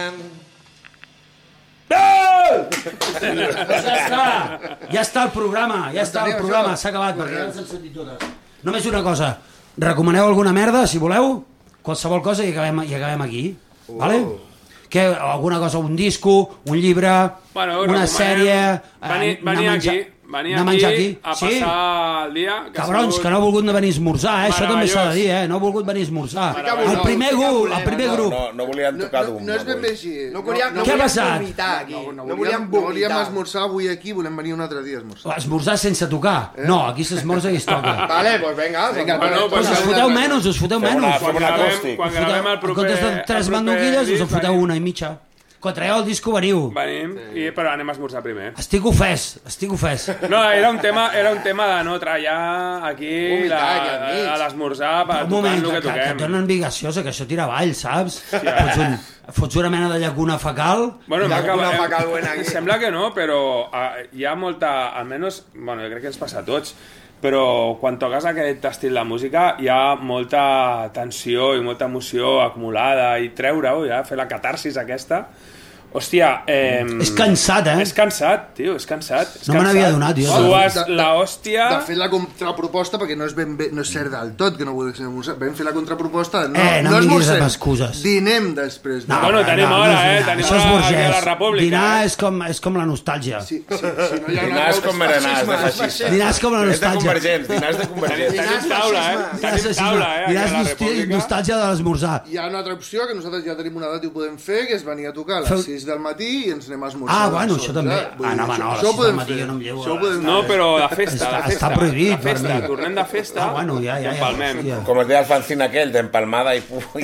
Ja està el programa, s'ha acabat, perquè ja les hem sentit totes. Només una cosa, recomaneu alguna merda, si voleu, qualsevol cosa i acabem aquí, vale? Que alguna cosa, un disco, un llibre, una sèrie... Venir aquí a passar el dia... Cabrons, que no ha volgut venir a esmorzar, això també s'ha de dir, no ha volgut venir a esmorzar. El primer grup. No volien tocar d'un. No és ben bé així. Què ha passat? No volíem esmorzar avui aquí, volem venir un altre dia a esmorzar. Esmorzar sense tocar? No, aquí s'esmorza i es toca. Vale, pues venga. Us foteu menys, Quan gravem el proper... En comptes de 3 mandoquilles, us en foteu una i mitja. Quan traieu el disco veniu. Venim, però anem a esmorzar primer. Estic ofès. No, era un tema de no trallar aquí a l'esmorzar per tocar el que toquem. Que et donen vigaciosa, que això tira avall, saps? Fots una mena de llacuna fecal. Bueno, sembla que no, però hi ha molta... Almenys, bueno, jo crec que ens passa a tots, però quan toques aquest estil de música hi ha molta tensió i molta emoció acumulada i treure-ho, ja, fer la catarsis aquesta. Hòstia... És cansat, És cansat, tio, és cansat. No me n'havia donat, tio. Sues la hòstia... De fet la contraproposta, perquè no és cert del tot, que no vull dir que vam fer la contraproposta, no esmorzem, dinem després. Bueno, tenim hora, tenim hora aquí a la República. Dinar és com la nostàlgia. Dinar és com merenars de feixista. Dinar és com la nostàlgia. Dinars de convergents. Tenim taula, Dinar és nostàlgia de l'esmorzar. Hi ha una altra opció, que nosaltres ja tenim una data i ho podem fer, que és venir a tocar a les 6 del matí i ens anem a esmorzar. Bueno, això també. No, a les 6 del matí jo no em llevo. No, però de festa. Està prohibit. Tornem de festa, empalmem. Com es deia el fanzine aquell, d'empalmada i pufo.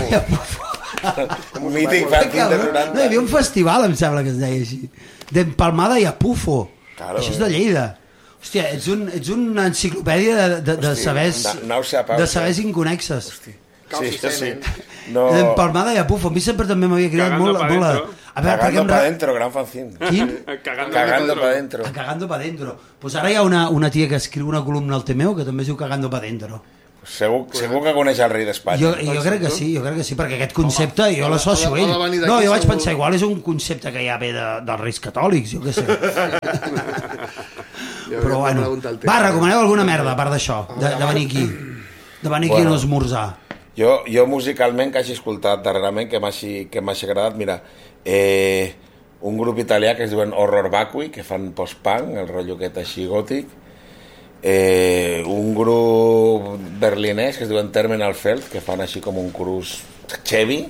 Un mític fanzine de 90. No, hi havia un festival, em sembla que es deia així. D'empalmada i a pufo. Això és de Lleida. Hòstia, ets una enciclopèdia de sabers inconexes. Sí. D'empalmada i a pufo. A mi sempre també m'havia cridat molt... Cagando pa dentro, gran fanzine. Quin? Cagando pa dentro. Cagando pa dentro. Pues ara hi ha una tia que escriu una columna al Temeo que també es diu Cagando pa dentro. Segur que coneix el rei d'Espanya. Jo crec que sí, perquè aquest concepte jo l'associo a ell. No, jo vaig pensar, igual és un concepte que ja ve dels reis catòlics, jo què sé. Però bueno, va, recomaneu alguna merda a part d'això, de venir aquí. De venir aquí a no esmorzar. Jo musicalment que hagi escoltat darrerament que m'hagi agradat, mira, un grup italià que es diuen Horror Vacui, que fan post-punk, el rotllo aquest així gòtic, un grup berlinès que es diuen Terminal Feld, que fan així com un cruz heavy,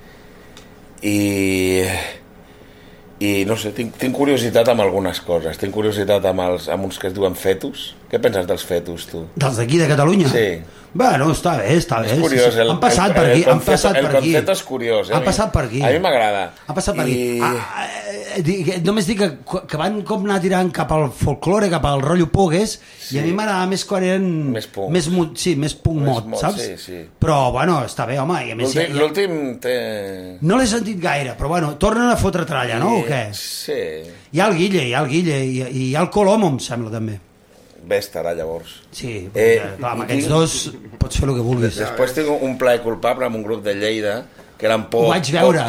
i no sé, tinc curiositat amb algunes coses. Tinc curiositat amb uns que es diuen fetus. Què penses dels fetus, tu? Dels d'aquí, de Catalunya? Sí. Bueno, està bé. És curiós. Han passat per aquí. El concepte és curiós. Han passat per aquí. A mi m'agrada. Han passat per aquí. Només dic que van com anar tirant cap al folklore, cap al rotllo pogues, i a mi m'agradava més quan eren... Més punk. Més punk mod, saps? Sí. Però, bueno, està bé, home. L'últim té... No l'he sentit gaire, però, bueno, tornen a fotre tralla, no? O què? Sí. Hi ha el Guille, i hi ha el Colomo, em sembla, també. Bé estarà, llavors. Sí, perquè, clar, amb aquests dos pots fer el que vulguis. Després tinc un plaer culpable amb un grup de Lleida, que eren pop... Ho vaig veure.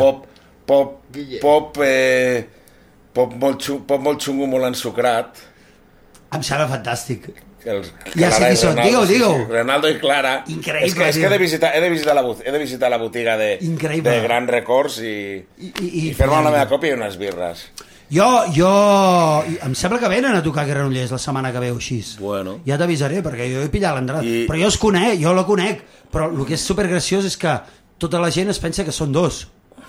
Pop molt xungo, molt ensucrat. Em sembla fantàstic. Ja sé qui són, digue-ho. Ronaldo i Clara. Increïble. És que he de visitar la botiga de Gran Records i fer-me la meva còpia i unes birres. Jo em sembla que venen a tocar a Granollers la setmana que ve o així. Bueno. Ja t'avisaré, perquè jo he pillat l'entrada. Però jo la conec, però el que és supergraciós és que tota la gent es pensa que són dos.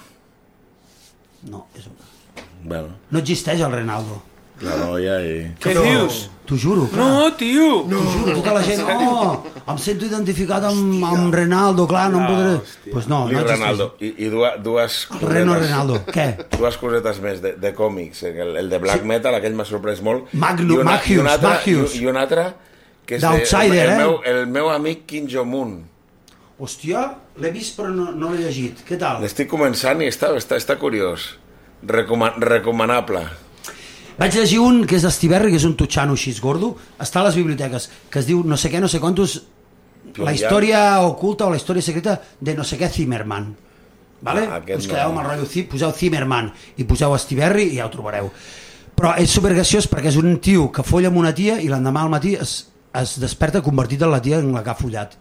No, és un... Bueno. No existeix el Ronaldo. La noia i... Què dius? T'ho juro, clar. No, tio! T'ho juro, tota la gent, em sento identificat amb Ronaldo, clar, no em podré... Pues no, no existeix. Ronaldo. I dues... Ronaldo, què? Dues cosetes més de còmics. El de Black Metal, aquell m'ha sorprès molt. Magnus. I un altre, que és d'Outsider, el meu amic Kim Jong-un. Hòstia, l'he vist però no l'he llegit. Què tal? L'estic començant i està curiós. Recomanable. Vaig llegir un que és d'Estiberri, que és un tutxano així gordo, està a les biblioteques, que es diu no sé què, no sé quantos, la història oculta o la història secreta de no sé què Zimmerman. vale? Us quedeu amb el rotllo poseu Zimmerman i poseu Estiberri i ja ho trobareu. Però és supergraciós perquè és un tio que folla amb una tia i l'endemà al matí es desperta convertit en la tia en la que ha follat.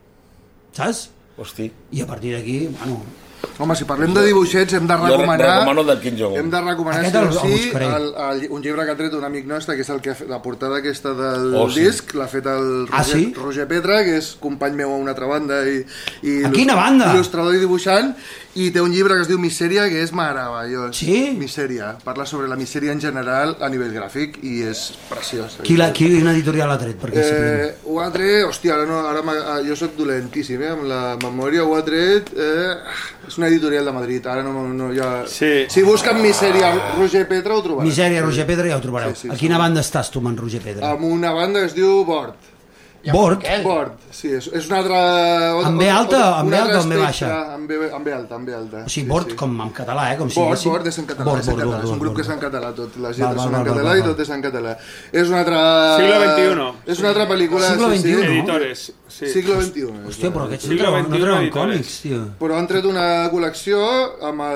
Saps? Hosti. I a partir d'aquí, bueno... Home, si parlem de dibuixets hem de recomanar... Jo recomano del Kim Jong-un. Hem de recomanar un llibre que ha tret un amic nostre, que és el que la portada aquesta del disc, l'ha fet el Roger Petra, que és company meu a una altra banda i a quina banda? Il·lustrador i dibuixant, i té un llibre que es diu Misèria, que és meravellós. Sí? Misèria. Parla sobre la misèria en general a nivell gràfic i és preciós. Quina editorial l'ha tret? Ho ha tret... Hòstia, ara jo soc dolentíssim, amb la memòria. Ho ha tret... És una editorial de Madrid. Ara no ja... Si busquen Misèria Roger Petra ho trobareu. Misèria Roger Petra ja ho trobareu. A quina banda estàs tu amb en Roger Petra? Amb una banda que es diu Bord. Bord? Sí, és una altra... Amb B alta o amb B baixa? Amb B alta. O sigui, Bord com en català, com si diguéssim... Bord és en català, és un grup que és en català tot, les lletres són en català i tot és en català. És una altra... Siglo XXI. És una altra pel·lícula... Siglo XXI, no? Editores. Siglo XXI. Hòstia, però aquests no treuen còmics, tio. Però han tret una col·lecció amb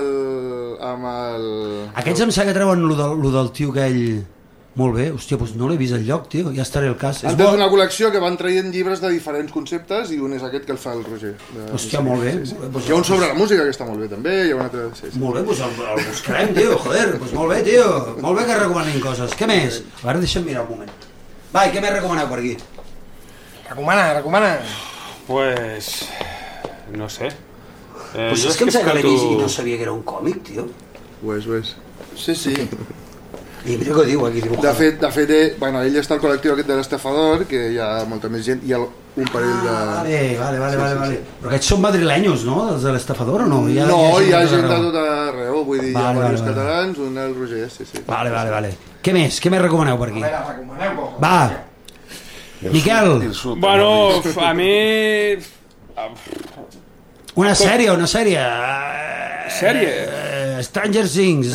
el... Aquests em sembla que treuen lo del tio aquell... Molt bé, hòstia, doncs no l'he vist enlloc, tio, ja estaré al cas. Han tret una col·lecció que van traient llibres de diferents conceptes i un és aquest que el fa el Roger. Hòstia, molt bé. Hi ha un sobre la música que està molt bé també, hi ha un altre... Molt bé, doncs el buscarem, tio, joder, doncs molt bé, tio. Molt bé que recomanin coses. Què més? A veure, deixa'm mirar un moment. Va, i què més recomaneu per aquí? Recomana. Pues... no sé. Pues és que em sembla que l'he vist i no sabia que era un còmic, tio. Ho és. Sí. I mira què diu aquí dibujar. De fet, ell està al col·lectiu aquest de l'Estafador, que hi ha molta més gent, hi ha un parell de... Vale. Però aquests són madrilenyos, no? Els de l'Estafador o no? Hi ha gent de tot arreu, vull dir, hi ha diversos catalans, un el Roger, sí. Vale. Què més recomaneu per aquí? Va, Miquel. Bueno, a mi... Una sèrie. Sèrie? Stranger Things.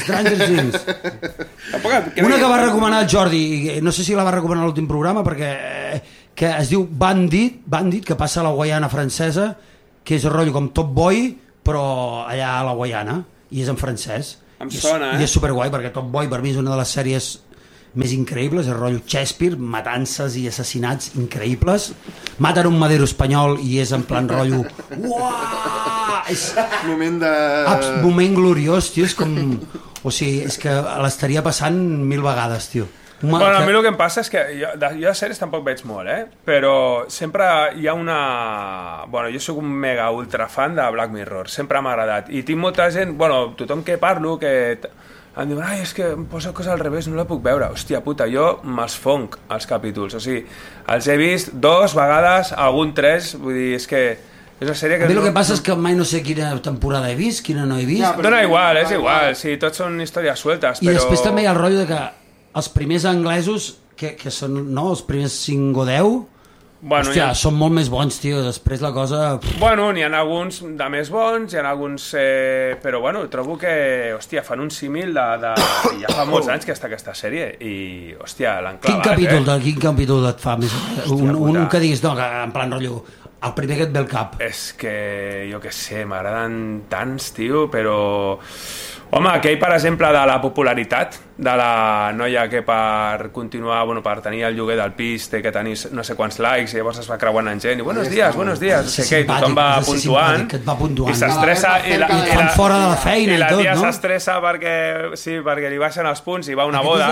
Una que va recomanar el Jordi, no sé si la va recomanar a l'últim programa, perquè que es diu Bandit, que passa a la Guaiana francesa, que és el rotllo com Top Boy, però allà a la Guaiana, i és en francès. Em sona, I és superguai, perquè Top Boy per mi és una de les sèries més increïbles, el rotllo Shakespeare, matances i assassinats increïbles. Maten un madero espanyol i és en plan rotllo... Uaaaa! És... Moment gloriós, tio, és com... O sigui, és que l'estaria passant 1000 vegades, tio. Bueno, a mi el que em passa és que jo de sèries tampoc veig molt, però sempre hi ha una... Bueno, jo soc un mega ultra fan de Black Mirror, sempre m'ha agradat. I tinc molta gent, bueno, tothom que parlo, que... em diuen, ai, és que em posa cosa al revés, no la puc veure. Hòstia puta, jo me'ls fonc els capítols, o sigui, els he vist 2 vegades, algun 3, vull dir, és que és una sèrie que... A mi el que passa és que mai no sé quina temporada he vist, quina no he vist. Ja, dona igual, és igual, sí, tots són històries sueltes, però... I després també hi ha el rotllo de que els primers anglesos, que són, no, els primers 5 o 10... Bueno, hòstia, són molt més bons, tio, després la cosa... Bueno, n'hi ha alguns de més bons, hi ha alguns... Però bueno, trobo que, hòstia, fan un símil de... Ja fa molts anys que està aquesta sèrie i, hòstia, l'han clavat, Quin capítol et fa més... Un que diguis, no, en plan rotllo, el primer que et ve al cap. És que, jo què sé, m'agraden tants, tio, però... Home, aquell, per exemple, de la popularitat de la noia que per continuar, bueno, per tenir el lloguer del pis té que tenir no sé quants likes i llavors es va creuant en gent i buenos días, no sé què, i tothom va puntuant i s'estressa i fan fora de la feina i la tia s'estressa perquè li baixen els punts i va a una boda.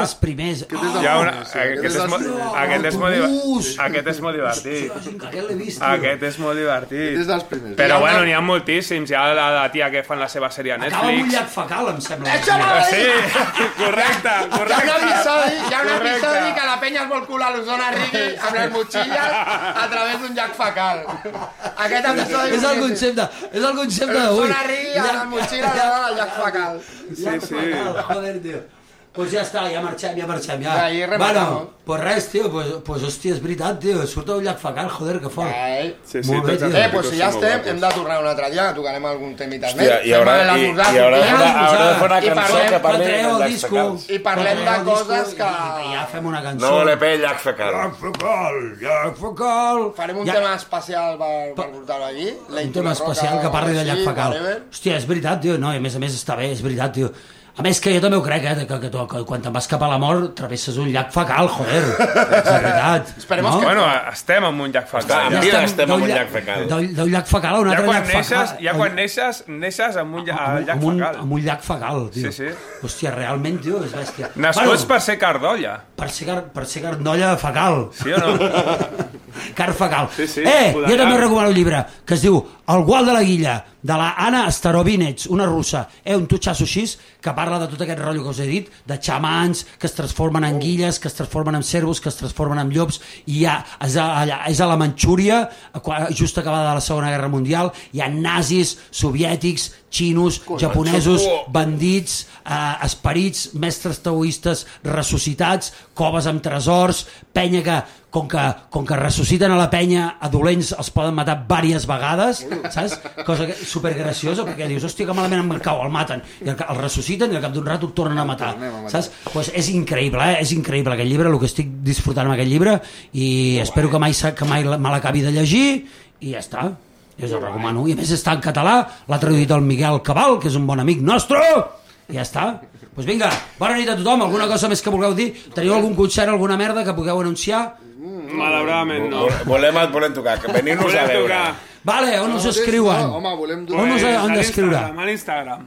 Aquest és molt divertit. Aquest és molt divertit. Però bueno, n'hi ha moltíssims. Hi ha la tia que fan la seva sèrie a Netflix. Acaba amb un llac fecal, em sembla. Sí, correcte. Hi ha un episodi que la penya es vol colar a l'Osona Rigui amb les motxilles a través d'un llac fecal. Aquest episodi... És el concepte d'avui. L'Osona Rigui amb les motxilles al llac fecal. Sí. Joder, tio. Pues ja està, ja marxem, ja. Ahí rematamos. Bueno, pues res, tio, pues hòstia, és veritat, tio, surt un llac fecal, joder, que fort. Sí, molt bé, tio. Pues si ja estem, hem de tornar un altre dia, tocarem algun temita més. I haurà de fer una cançó que parli de llacs fecals. I parlem de coses que... Ja fem una cançó. No l'EP, llac fecal. Llac fecal. Farem un tema especial per portar-ho allí. Un tema especial que parli de llac fecal. Hòstia, és veritat, tio, no, i a més està bé, és veritat, tio. A més que jo també ho crec, que quan te'n vas cap a la mort travesses un llac fecal, joder, és veritat. Esperemos que... Bueno, estem en un llac fecal. Estem en un llac fecal. D'un llac fecal a un altre llac fecal. Ja quan neixes amb un llac fecal. Amb un llac fecal, tio. Sí. Hòstia, realment, tio, és bèstia. Nascuts per ser cardolla. Per ser cardolla fecal. Sí o no? Car fecal. Sí, jo també recomano un llibre que es diu El gual de la guilla, de la Anna Starovinets, una russa, un tutxasso així, que parla de tot aquest rotllo que us he dit, de xamans que es transformen en guilles, que es transformen en cervos, que es transformen en llops, i és a la Manxúria, just acabada la Segona Guerra Mundial, hi ha nazis, soviètics, xinos, japonesos, bandits, esperits, mestres taoistes ressuscitats, coves amb tresors, penya que com que ressusciten a la penya, a dolents els poden matar diverses vegades, saps? Cosa supergraciosa, perquè dius, hòstia, que malament em cau, el maten, i el ressusciten i al cap d'un rato el tornen a matar, saps? Pues és increïble, és increïble aquest llibre, el que estic disfrutant amb aquest llibre, i espero que mai me l'acabi de llegir, i ja està. Jo us el recomano. I a més està en català, l'ha traduït el Miguel Cabal, que és un bon amic nostre, i ja està. Doncs vinga, bona nit a tothom, alguna cosa més que vulgueu dir? Teniu algun concert, alguna merda que pugueu anunciar? Malauradament no. Volem tocar, veniu-nos a veure. Vale, on us escriuen? Home, volem on us han d'escriure? A l'Instagram.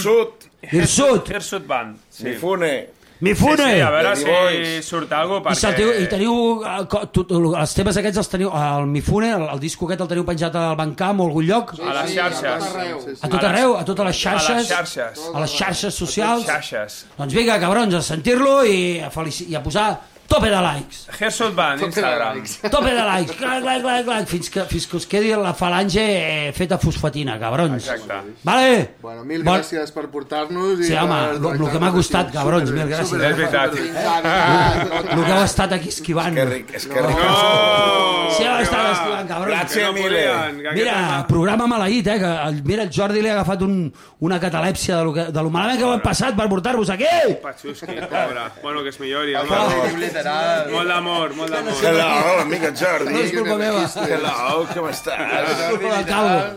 Irsut Band. Mifune. Sí, a veure si surt alguna cosa, perquè... I teniu els temes aquests els teniu al Mifune, el disco aquest el teniu penjat al Bancam o a algun lloc? A les xarxes. A tot arreu? A totes les xarxes? A les xarxes socials? Doncs vinga, cabrons, a sentir-lo i a posar tope de likes. Hersut Band, Instagram. Tope de likes. Clac, fins que us quedi la falange feta fosfatina, cabrons. Exacte. Vale? Bueno, mil gràcies per portar-nos. Sí, home, el que m'ha costat, cabrons, mil gràcies. És veritat. El que heu estat aquí esquivant. És que ric. Sí, heu estat esquivant, cabrons. Mira, programa maleït, que mira, el Jordi li ha agafat una catalèpsia de lo malament que ho hem passat per portar-vos aquí. Patxusqui, pobre. Bueno, que es millori, home. Molt d'amor. Hello, amiga Jordi. No és culpa meva. Hello, com estàs?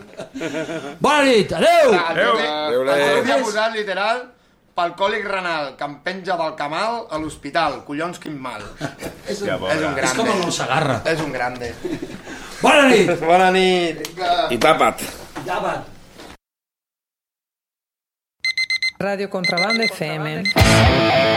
Bona nit, adeu. Adeu. Ha posat literal pel còlic renal que em penja del camal a l'hospital. Collons, quin mal. És un grande. És com el nou Segarra. És un grande. Bona nit. Bona nit. I tapa't. Radio Contrabanda FM.